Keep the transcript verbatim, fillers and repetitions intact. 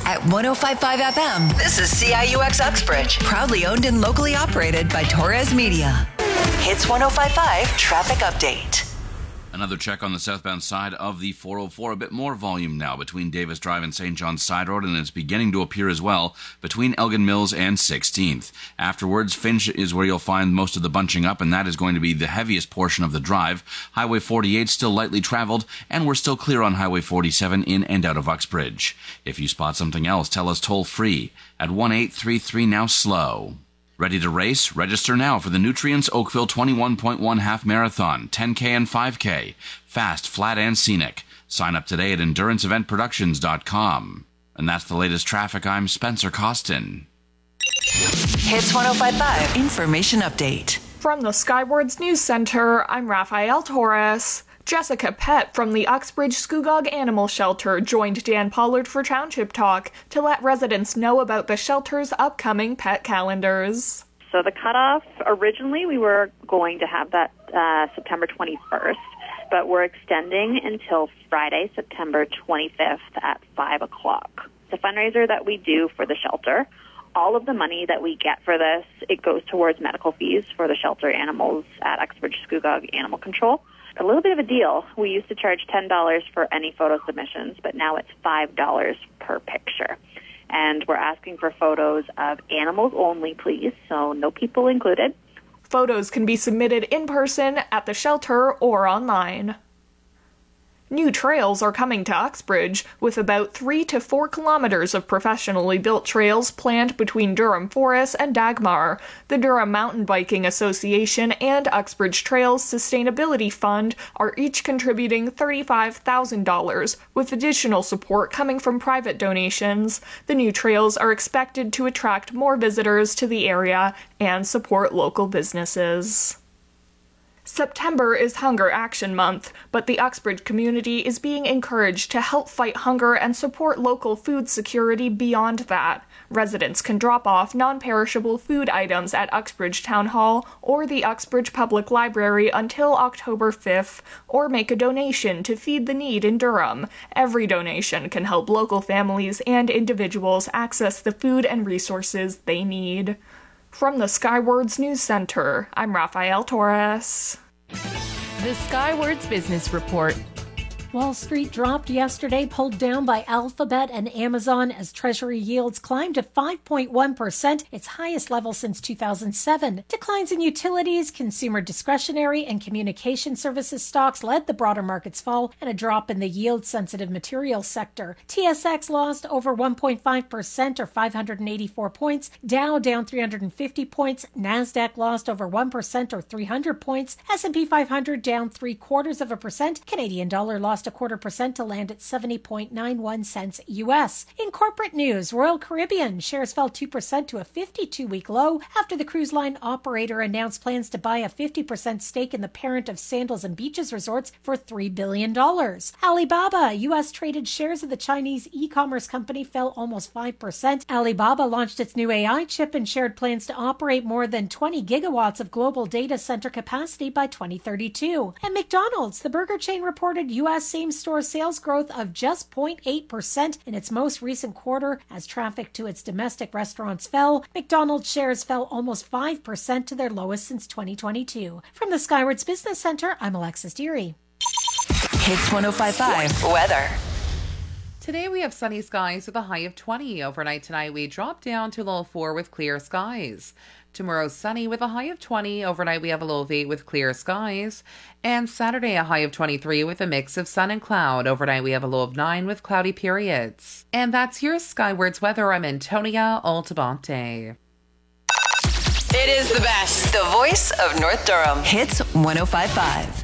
at one oh five point five F M. This is C I U X Uxbridge, proudly owned and locally operated by Torres Media. Hits one oh five point five traffic update. Another check on the southbound side of the four oh four. A bit more volume now between Davis Drive and Saint John's Side Road, and it's beginning to appear as well between Elgin Mills and sixteenth. Afterwards, Finch is where you'll find most of the bunching up, and that is going to be the heaviest portion of the drive. Highway forty-eight still lightly traveled, and we're still clear on Highway forty-seven in and out of Uxbridge. If you spot something else, tell us toll-free at one eight three three now slow. Ready to race? Register now for the Nutrients Oakville twenty-one point one Half Marathon, ten K and five K. Fast, flat, and scenic. Sign up today at endurance event productions dot com. And that's the latest traffic. I'm Spencer Costin. Hits one oh five point five Information Update. From the Skywards News Center, I'm Rafael Torres. Jessica Pett from the Uxbridge Scugog Animal Shelter joined Dan Pollard for Township Talk to let residents know about the shelter's upcoming pet calendars. So the cutoff, originally we were going to have that uh, September twenty-first, but we're extending until Friday, September twenty-fifth at five o'clock. It's a fundraiser that we do for the shelter. All of the money that we get for this, it goes towards medical fees for the shelter animals at Uxbridge Scugog Animal Control. A little bit of a deal. We used to charge ten dollars for any photo submissions, but now it's five dollars per picture. And we're asking for photos of animals only, please, so no people included. Photos can be submitted in person at the shelter or online. New trails are coming to Uxbridge, with about three to four kilometers of professionally built trails planned between Durham Forest and Dagmar. The Durham Mountain Biking Association and Uxbridge Trails Sustainability Fund are each contributing thirty-five thousand dollars, with additional support coming from private donations. The new trails are expected to attract more visitors to the area and support local businesses. September is Hunger Action Month, but the Uxbridge community is being encouraged to help fight hunger and support local food security beyond that. Residents can drop off non-perishable food items at Uxbridge Town Hall or the Uxbridge Public Library until October fifth, or make a donation to Feed the Need in Durham. Every donation can help local families and individuals access the food and resources they need. From the Skywards News Center, I'm Rafael Torres. The Skywards Business Report. Wall Street dropped yesterday, pulled down by Alphabet and Amazon as Treasury yields climbed to five point one percent, its highest level since two thousand seven. Declines in utilities, consumer discretionary, and communication services stocks led the broader market's fall, and a drop in the yield-sensitive materials sector. T S X lost over one point five percent or five hundred eighty-four points, Dow down three hundred fifty points, NASDAQ lost over one percent or three hundred points, S and P five hundred down three quarters of a percent, Canadian dollar lost a quarter percent to land at seventy point nine one cents U S. In corporate news, Royal Caribbean shares fell two percent to a fifty-two week low after the cruise line operator announced plans to buy a fifty percent stake in the parent of Sandals and Beaches Resorts for three billion dollars. Alibaba, U S traded shares of the Chinese e-commerce company fell almost five percent. Alibaba launched its new A I chip and shared plans to operate more than twenty gigawatts of global data center capacity by twenty thirty-two. And McDonald's, the burger chain, reported U S same-store sales growth of just zero point eight percent in its most recent quarter as traffic to its domestic restaurants fell. McDonald's shares fell almost five percent to their lowest since twenty twenty-two. From the Skywards Business Center, I'm Alexis Deary. Hits one oh five point five Weather. Today we have sunny skies with a high of twenty. Overnight tonight we drop down to low four with clear skies. Tomorrow sunny with a high of twenty. Overnight we have a low of eight with clear skies. And Saturday a high of twenty-three with a mix of sun and cloud. Overnight we have a low of nine with cloudy periods. And that's your Skywards weather. I'm Antonia Altabonte. It is the best. The voice of North Durham. Hits one oh five point five.